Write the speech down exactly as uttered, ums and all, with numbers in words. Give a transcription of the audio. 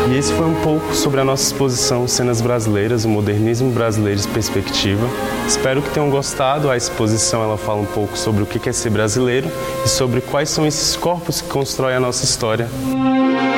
E esse foi um pouco sobre a nossa exposição Cenas Brasileiras, o modernismo brasileiro em perspectiva. Espero que tenham gostado. A exposição ela fala um pouco sobre o que é ser brasileiro e sobre quais são esses corpos que constroem a nossa história.